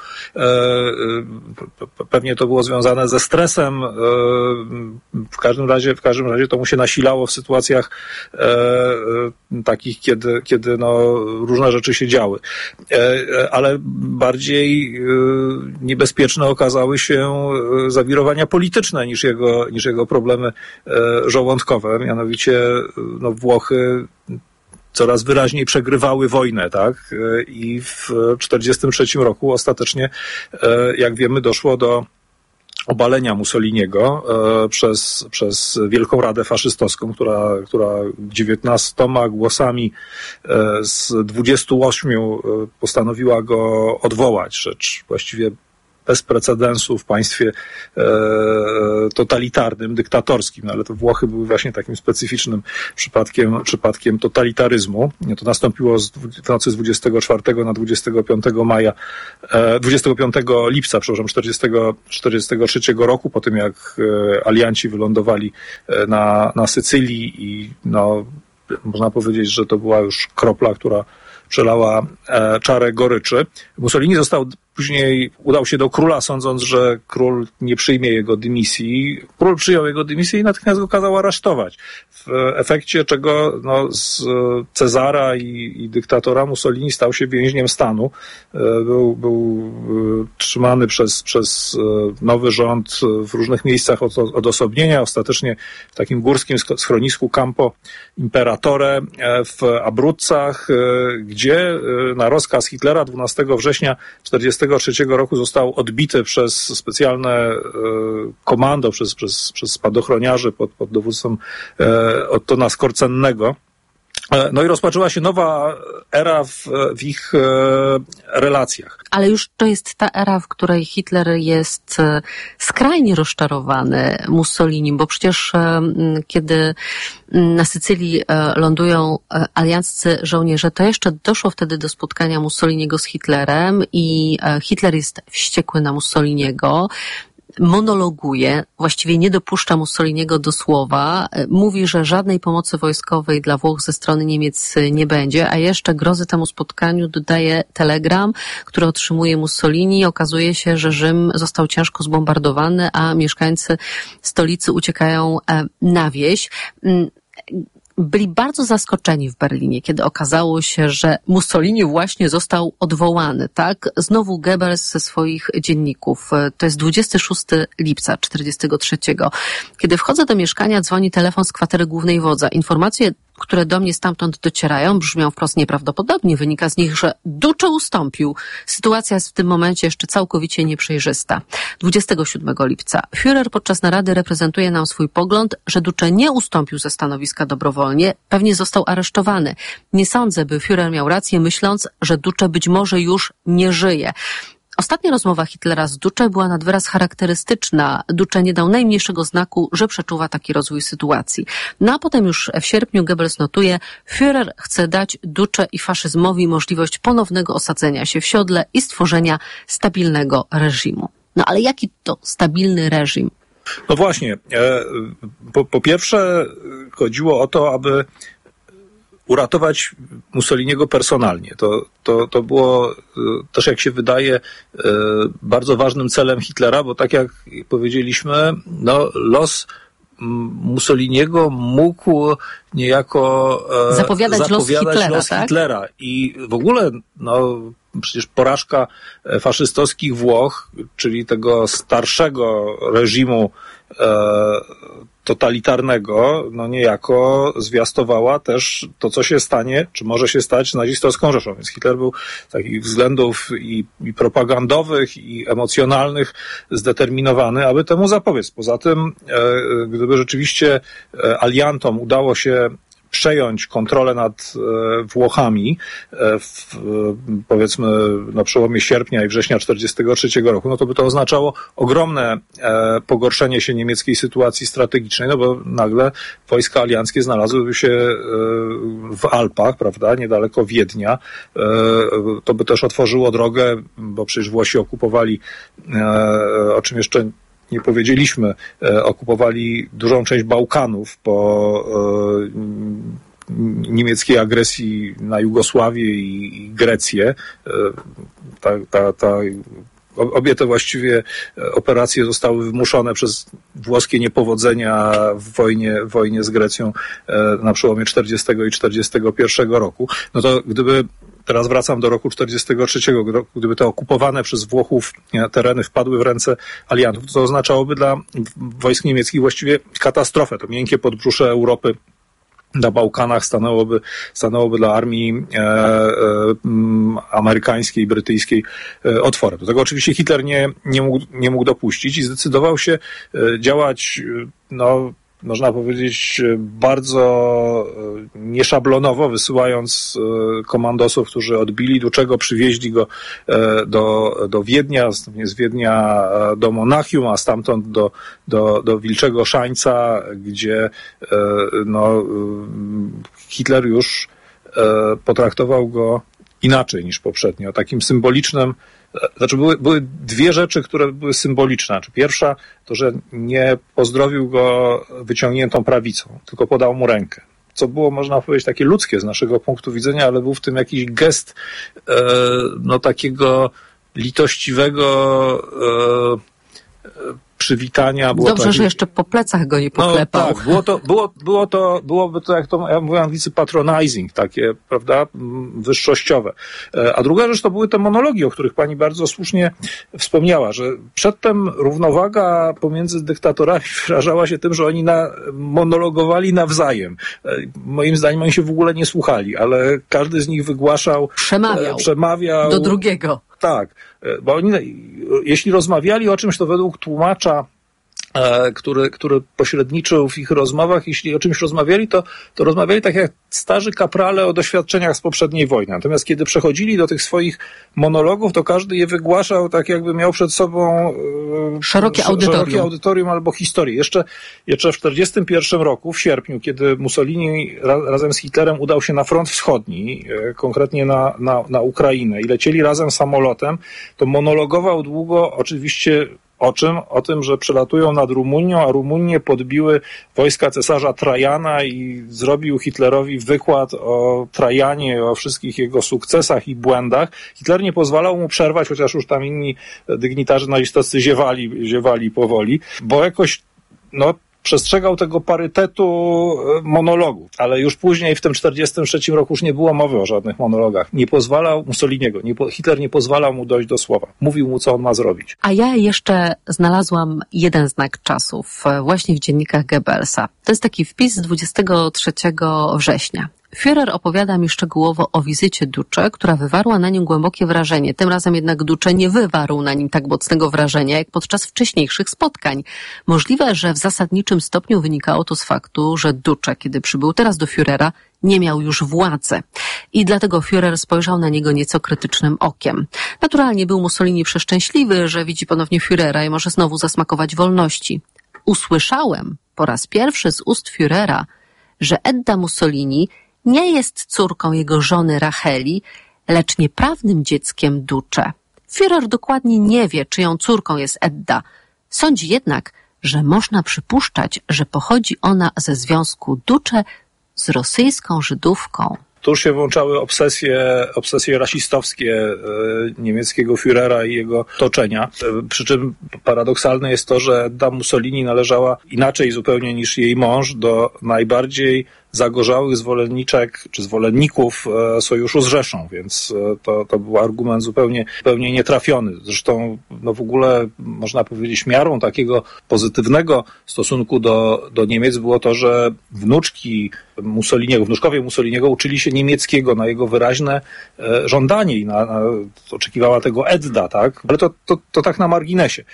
Pewnie to było związane ze stresem. W każdym razie to mu się nasilało w sytuacjach takich, kiedy różne rzeczy się działy. Ale bardziej niebezpieczne okazały się zawirowania polityczne niż jego problemy żołądkowe. Mianowicie Włochy coraz wyraźniej przegrywały wojnę, tak? I w 1943 roku ostatecznie, jak wiemy, doszło do obalenia Mussoliniego przez Wielką Radę Faszystowską, która 19 głosami z 28 postanowiła go odwołać. Rzecz właściwie bez precedensu w państwie totalitarnym, dyktatorskim, ale to Włochy były właśnie takim specyficznym przypadkiem totalitaryzmu. To nastąpiło w nocy z 24 na 25 lipca, 1943 roku, po tym jak alianci wylądowali na Sycylii i można powiedzieć, że to była już kropla, która przelała czarę goryczy. Mussolini później udał się do króla, sądząc, że król nie przyjmie jego dymisji. Król przyjął jego dymisję i natychmiast go kazał aresztować. W efekcie czego z Cezara i dyktatora Mussolini stał się więźniem stanu. Był trzymany przez nowy rząd w różnych miejscach odosobnienia. Ostatecznie w takim górskim schronisku Campo Imperatore w Abruzzach, gdzie na rozkaz Hitlera 12 września 1943 roku został odbity przez specjalne komando, przez spadochroniarzy pod dowództwem Ottona Skorcennego. No i rozpoczęła się nowa era w ich relacjach. Ale już to jest ta era, w której Hitler jest skrajnie rozczarowany Mussolinim, bo przecież kiedy na Sycylii lądują alianccy żołnierze, to jeszcze doszło wtedy do spotkania Mussoliniego z Hitlerem i Hitler jest wściekły na Mussoliniego. Monologuje, właściwie nie dopuszcza Mussoliniego do słowa, mówi, że żadnej pomocy wojskowej dla Włoch ze strony Niemiec nie będzie, a jeszcze grozy temu spotkaniu dodaje telegram, który otrzymuje Mussolini. Okazuje się, że Rzym został ciężko zbombardowany, a mieszkańcy stolicy uciekają na wieś. Byli bardzo zaskoczeni w Berlinie, kiedy okazało się, że Mussolini właśnie został odwołany, tak? Znowu Goebbels ze swoich dzienników. To jest 26 lipca 1943. Kiedy wchodzę do mieszkania, dzwoni telefon z kwatery głównej wodza. Informacje, które do mnie stamtąd docierają, brzmią wprost nieprawdopodobnie. Wynika z nich, że Duce ustąpił. Sytuacja jest w tym momencie jeszcze całkowicie nieprzejrzysta. 27 lipca Führer podczas narady reprezentuje nam swój pogląd, że Duce nie ustąpił ze stanowiska dobrowolnie, pewnie został aresztowany. Nie sądzę, by Führer miał rację, myśląc, że Duce być może już nie żyje. Ostatnia rozmowa Hitlera z Duce była nad wyraz charakterystyczna. Duce nie dał najmniejszego znaku, że przeczuwa taki rozwój sytuacji. No a potem już w sierpniu Goebbels notuje, Führer chce dać Duce i faszyzmowi możliwość ponownego osadzenia się w siodle i stworzenia stabilnego reżimu. No ale jaki to stabilny reżim? No właśnie. Po pierwsze chodziło o to, aby uratować Mussoliniego personalnie. To było też, jak się wydaje, bardzo ważnym celem Hitlera, bo tak jak powiedzieliśmy, los Mussoliniego mógł niejako zapowiadać los Hitlera. Tak? I w ogóle przecież porażka faszystowskich Włoch, czyli tego starszego reżimu totalitarnego, niejako zwiastowała też to, co się stanie, czy może się stać z nazistowską Rzeszą. Więc Hitler był z takich względów i propagandowych, i emocjonalnych zdeterminowany, aby temu zapobiec. Poza tym, gdyby rzeczywiście aliantom udało się przejąć kontrolę nad Włochami powiedzmy na przełomie sierpnia i września 1943 roku, to by to oznaczało ogromne pogorszenie się niemieckiej sytuacji strategicznej, bo nagle wojska alianckie znalazłyby się w Alpach, prawda, niedaleko Wiednia. To by też otworzyło drogę, bo przecież Włosi okupowali, o czym jeszcze nie powiedzieliśmy, okupowali dużą część Bałkanów po niemieckiej agresji na Jugosławię i Grecję. Ta Obie te właściwie operacje zostały wymuszone przez włoskie niepowodzenia w wojnie z Grecją na przełomie 40 i 41 roku. No to gdyby, teraz wracam do roku 43, gdyby te okupowane przez Włochów tereny wpadły w ręce aliantów, to oznaczałoby dla wojsk niemieckich właściwie katastrofę. To miękkie podbrzusze Europy na Bałkanach stanęłoby dla armii amerykańskiej, brytyjskiej otworem. Do tego oczywiście Hitler nie mógł dopuścić i zdecydował się działać, można powiedzieć, bardzo nieszablonowo, wysyłając komandosów, którzy odbili Duczego, przywieźli go do Wiednia, z Wiednia do Monachium, a stamtąd do Wilczego Szańca, gdzie Hitler już potraktował go inaczej niż poprzednio, takim symbolicznym. Znaczy były dwie rzeczy, które były symboliczne. Pierwsza to, że nie pozdrowił go wyciągniętą prawicą, tylko podał mu rękę. Co było, można powiedzieć, takie ludzkie z naszego punktu widzenia, ale był w tym jakiś gest takiego litościwego przywitania. Dobrze, że jeszcze po plecach go nie poklepał. No, tak, byłoby to, jak to ja mówię anglicy, patronizing, takie, prawda, wyższościowe. A druga rzecz to były te monologi, o których pani bardzo słusznie wspomniała, że przedtem równowaga pomiędzy dyktatorami wyrażała się tym, że oni monologowali nawzajem. Moim zdaniem oni się w ogóle nie słuchali, ale każdy z nich wygłaszał, przemawiał do drugiego. Tak, bo oni, jeśli rozmawiali o czymś, to według tłumacza, który pośredniczył w ich rozmowach, jeśli o czymś rozmawiali, to rozmawiali tak jak starzy kaprale o doświadczeniach z poprzedniej wojny. Natomiast kiedy przechodzili do tych swoich monologów, to każdy je wygłaszał tak, jakby miał przed sobą szerokie audytorium albo historię. Jeszcze w 1941 roku, w sierpniu, kiedy Mussolini razem z Hitlerem udał się na front wschodni, konkretnie na Ukrainę, i lecieli razem samolotem, to monologował długo, oczywiście, o czym? O tym, że przelatują nad Rumunią, a Rumunię podbiły wojska cesarza Trajana i zrobił Hitlerowi wykład o Trajanie, o wszystkich jego sukcesach i błędach. Hitler nie pozwalał mu przerwać, chociaż już tam inni dygnitarze nazistowscy ziewali powoli, bo jakoś, przestrzegał tego parytetu monologów, ale już później w tym 1943 roku już nie było mowy o żadnych monologach. Nie pozwalał Mussoliniego, Hitler nie pozwalał mu dojść do słowa. Mówił mu, co on ma zrobić. A ja jeszcze znalazłam jeden znak czasów właśnie w dziennikach Goebbelsa. To jest taki wpis z 23 września. Führer opowiada mi szczegółowo o wizycie Ducze, która wywarła na nim głębokie wrażenie. Tym razem jednak Ducze nie wywarł na nim tak mocnego wrażenia, jak podczas wcześniejszych spotkań. Możliwe, że w zasadniczym stopniu wynikało to z faktu, że Ducze, kiedy przybył teraz do Führera, nie miał już władzy. I dlatego Führer spojrzał na niego nieco krytycznym okiem. Naturalnie był Mussolini przeszczęśliwy, że widzi ponownie Führera i może znowu zasmakować wolności. Usłyszałem po raz pierwszy z ust Führera, że Edda Mussolini nie jest córką jego żony Racheli, lecz nieprawnym dzieckiem Ducze. Führer dokładnie nie wie, czyją córką jest Edda. Sądzi jednak, że można przypuszczać, że pochodzi ona ze związku Ducze z rosyjską Żydówką. Tu już się włączały obsesje rasistowskie niemieckiego Führera i jego otoczenia. Przy czym paradoksalne jest to, że Edda Mussolini należała inaczej zupełnie niż jej mąż do najbardziej zagorzałych zwolenniczek czy zwolenników sojuszu z Rzeszą, więc to był argument zupełnie nietrafiony. Zresztą w ogóle można powiedzieć miarą takiego pozytywnego stosunku do Niemiec było to, że wnuczkowie Mussoliniego uczyli się niemieckiego na jego wyraźne żądanie i oczekiwała tego Edda, tak? Ale to tak na marginesie.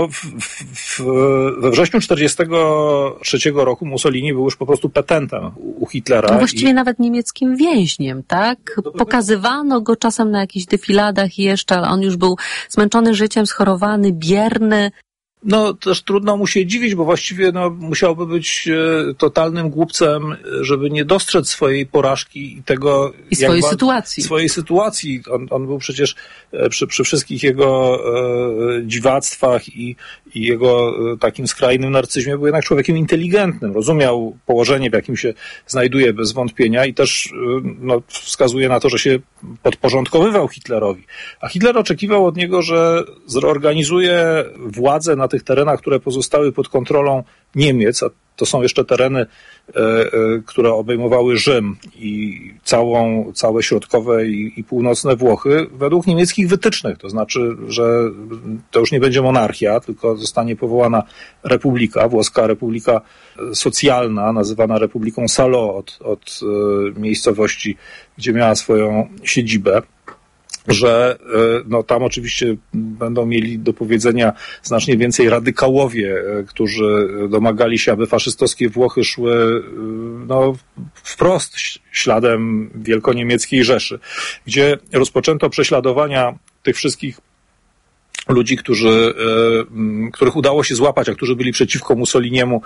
We wrześniu 1943 roku Mussolini był już po prostu petentem u Hitlera. No właściwie nawet niemieckim więźniem, tak? Pokazywano go czasem na jakichś defiladach i jeszcze, ale on już był zmęczony życiem, schorowany, bierny. No też trudno mu się dziwić, bo właściwie musiałby być totalnym głupcem, żeby nie dostrzec swojej porażki i tego... I swojej sytuacji. On był przecież przy wszystkich jego dziwactwach i jego takim skrajnym narcyzmie był jednak człowiekiem inteligentnym. Rozumiał położenie, w jakim się znajduje bez wątpienia i też wskazuje na to, że się podporządkowywał Hitlerowi. A Hitler oczekiwał od niego, że zreorganizuje władzę na tych terenach, które pozostały pod kontrolą Niemiec, a to są jeszcze tereny, które obejmowały Rzym i całe środkowe i północne Włochy według niemieckich wytycznych. To znaczy, że to już nie będzie monarchia, tylko zostanie powołana republika, włoska republika socjalna, nazywana Republiką Salò od miejscowości, gdzie miała swoją siedzibę. Że tam oczywiście będą mieli do powiedzenia znacznie więcej radykałowie, którzy domagali się, aby faszystowskie Włochy szły wprost śladem wielkoniemieckiej Rzeszy, gdzie rozpoczęto prześladowania tych wszystkich ludzi, których udało się złapać, a którzy byli przeciwko Mussoliniemu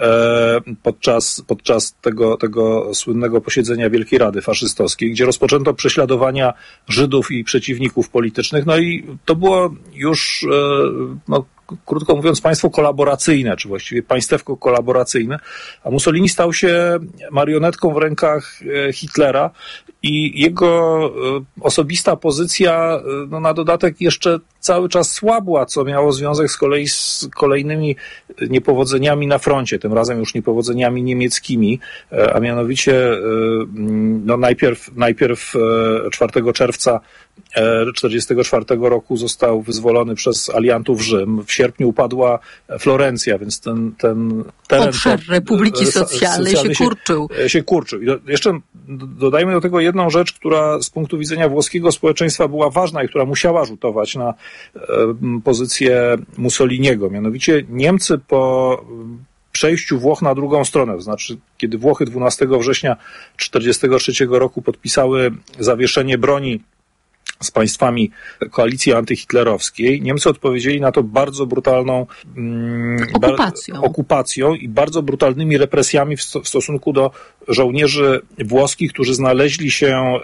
podczas tego słynnego posiedzenia Wielkiej Rady Faszystowskiej, gdzie rozpoczęto prześladowania Żydów i przeciwników politycznych. No i to było już, krótko mówiąc, państwo kolaboracyjne, czy właściwie państewko kolaboracyjne, a Mussolini stał się marionetką w rękach Hitlera i jego osobista pozycja na dodatek jeszcze cały czas słabła, co miało związek z kolei z kolejnymi niepowodzeniami na froncie, tym razem już niepowodzeniami niemieckimi, a mianowicie najpierw 4 czerwca 1944 roku został wyzwolony przez aliantów Rzym. W sierpniu upadła Florencja, więc ten teren... Obszar Republiki Socjalnej się kurczył. I jeszcze dodajmy do tego jedną rzecz, która z punktu widzenia włoskiego społeczeństwa była ważna i która musiała rzutować na pozycję Mussoliniego. Mianowicie Niemcy po przejściu Włoch na drugą stronę, to znaczy kiedy Włochy 12 września 1943 roku podpisały zawieszenie broni z państwami koalicji antyhitlerowskiej, Niemcy odpowiedzieli na to bardzo brutalną okupacją i bardzo brutalnymi represjami w stosunku do żołnierzy włoskich, którzy znaleźli się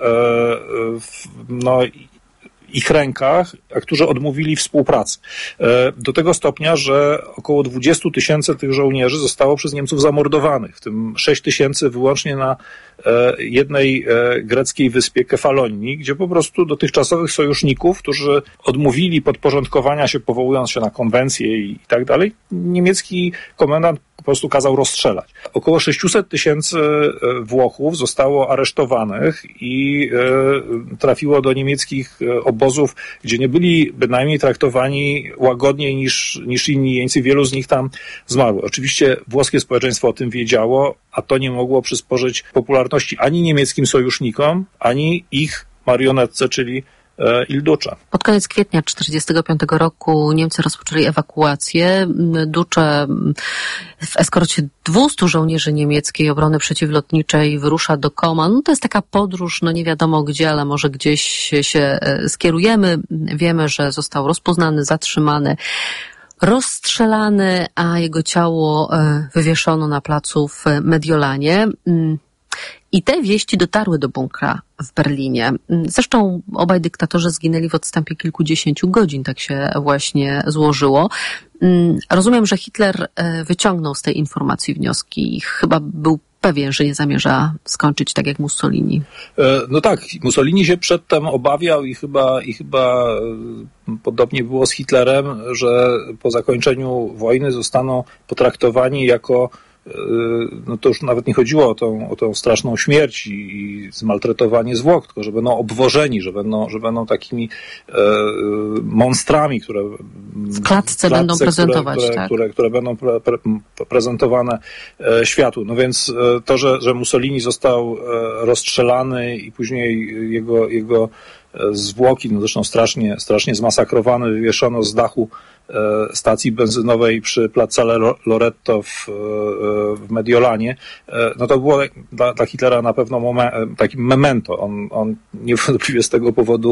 w ich rękach, a którzy odmówili współpracy. Do tego stopnia, że około 20 000 tych żołnierzy zostało przez Niemców zamordowanych, w tym 6 000 wyłącznie na jednej greckiej wyspie Kefalonii, gdzie po prostu dotychczasowych sojuszników, którzy odmówili podporządkowania się, powołując się na konwencję i tak dalej, niemiecki komendant po prostu kazał rozstrzelać. Około 600 000 Włochów zostało aresztowanych i trafiło do niemieckich obozów, gdzie nie byli bynajmniej traktowani łagodniej niż inni jeńcy. Wielu z nich tam zmarło. Oczywiście włoskie społeczeństwo o tym wiedziało, a to nie mogło przysporzyć popularności ani niemieckim sojusznikom, ani ich marionetce, czyli Il Duce. Pod koniec kwietnia 1945 roku Niemcy rozpoczęli ewakuację. Duce w eskorcie 200 żołnierzy niemieckiej obrony przeciwlotniczej wyrusza do Koman. To jest taka podróż, nie wiadomo gdzie, ale może gdzieś się skierujemy. Wiemy, że został rozpoznany, zatrzymany, rozstrzelany, a jego ciało wywieszono na placu w Mediolanie. I te wieści dotarły do bunkra w Berlinie. Zresztą obaj dyktatorzy zginęli w odstępie kilkudziesięciu godzin, tak się właśnie złożyło. Rozumiem, że Hitler wyciągnął z tej informacji wnioski i chyba był pewien, że nie zamierza skończyć tak jak Mussolini. No tak, Mussolini się przedtem obawiał i chyba podobnie było z Hitlerem, że po zakończeniu wojny zostaną potraktowani jako to już nawet nie chodziło o tą straszną śmierć i zmaltretowanie zwłok, tylko że będą obwożeni, że będą takimi monstrami, które w klatce będą prezentować, które będą prezentowane światu. No więc to, że Mussolini został rozstrzelany i później jego zwłoki, zresztą strasznie zmasakrowane, wywieszono z dachu stacji benzynowej przy Piazzale Loreto w Mediolanie, no to było dla Hitlera na pewno takim memento. On niewątpliwie z tego powodu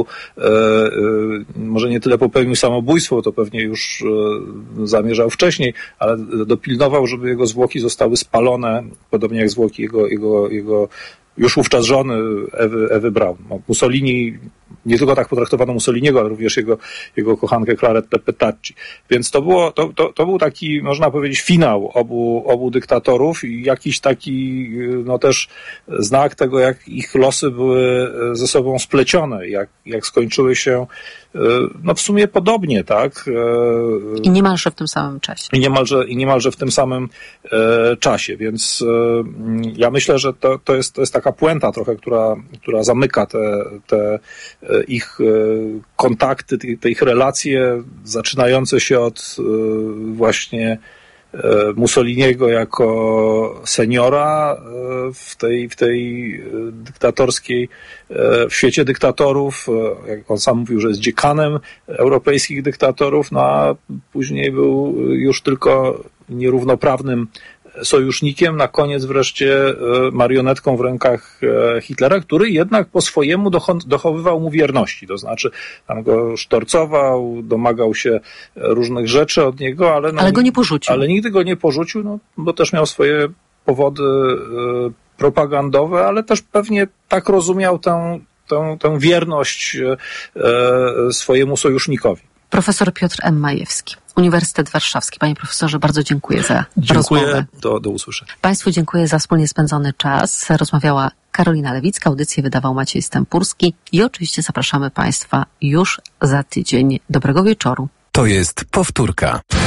może nie tyle popełnił samobójstwo, to pewnie już zamierzał wcześniej, ale dopilnował, żeby jego zwłoki zostały spalone, podobnie jak zwłoki jego już wówczas żony Ewy Braun. Mussolini, nie tylko tak potraktowano Mussoliniego, ale również jego kochankę Claretę Petacci. Więc to był taki, można powiedzieć, finał obu dyktatorów i jakiś taki, no też znak tego, jak ich losy były ze sobą splecione, jak skończyły się, no w sumie podobnie, tak? I niemalże w tym samym czasie. I niemalże w tym samym czasie, więc ja myślę, że to jest taka puenta trochę, która zamyka te ich kontakty, te ich relacje, zaczynające się od właśnie Mussoliniego jako seniora w tej dyktatorskiej, w świecie dyktatorów, jak on sam mówił, że jest dziekanem europejskich dyktatorów, no a później był już tylko nierównoprawnym sojusznikiem, na koniec wreszcie marionetką w rękach Hitlera, który jednak po swojemu dochowywał mu wierności, to znaczy tam go sztorcował, domagał się różnych rzeczy od niego, ale go nie porzucił. Ale nigdy go nie porzucił, no, bo też miał swoje powody propagandowe, ale też pewnie tak rozumiał tę wierność swojemu sojusznikowi. Profesor Piotr M. Majewski, Uniwersytet Warszawski. Panie profesorze, bardzo dziękuję za rozmowę. Do usłyszenia. Państwu dziękuję za wspólnie spędzony czas. Rozmawiała Karolina Lewicka, audycję wydawał Maciej Stępurski i oczywiście zapraszamy Państwa już za tydzień. Dobrego wieczoru. To jest powtórka.